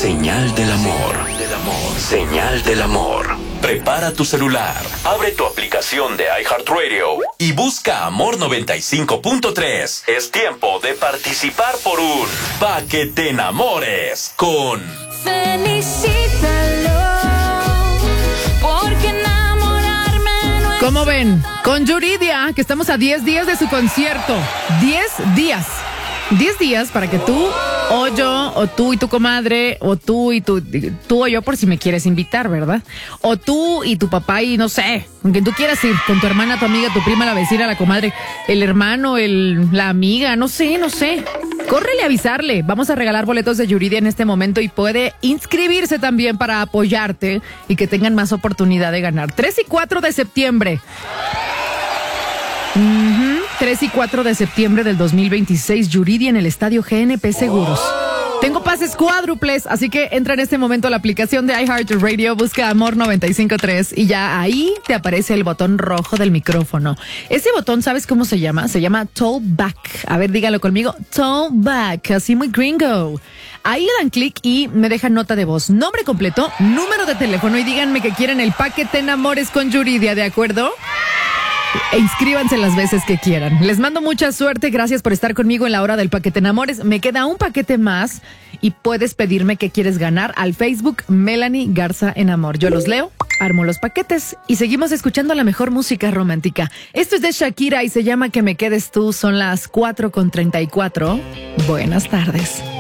Señal del amor. Señal del amor. Prepara tu celular, abre tu aplicación de iHeartRadio y busca Amor 95.3. Es tiempo de participar por un Pa' que te enamores con... Felicítalo, porque enamorarme no es... ¿Cómo ven? Con Yuridia, que estamos a 10 días de su concierto. 10 días. 10 días para que tú o yo, o tú y tu comadre, o tú o yo por si me quieres invitar, ¿verdad? O tú y tu papá y no sé, con quien tú quieras ir, con tu hermana, tu amiga, tu prima, la vecina, la comadre, el hermano, la amiga, no sé. Córrele a avisarle. Vamos a regalar boletos de Yuridia en este momento y puede inscribirse también para apoyarte y que tengan más oportunidad de ganar. 3 y 4 de septiembre. 3 y 4 de septiembre del 2026, Yuridia en el Estadio GNP Seguros. Tengo pases cuádruples, así que entra en este momento a la aplicación de iHeartRadio, busca Amor 95.3 y ya ahí te aparece el botón rojo del micrófono. Ese botón, ¿sabes cómo se llama? Se llama Tollback. A ver, dígalo conmigo. Tollback, así muy gringo. Ahí le dan clic y me dejan nota de voz, nombre completo, número de teléfono y díganme que quieren el Pa' que te enamores con Yuridia, ¿de acuerdo? E inscríbanse las veces que quieran. Les mando mucha suerte, gracias por estar conmigo en la hora del Pa' que te enamores. Me queda un paquete más y puedes pedirme qué quieres ganar al Facebook Melanie Garza en Amor. Yo los leo, armo los paquetes y seguimos escuchando la mejor música romántica. Esto es de Shakira y se llama Que me quedes tú. Son las 4:34. Buenas tardes.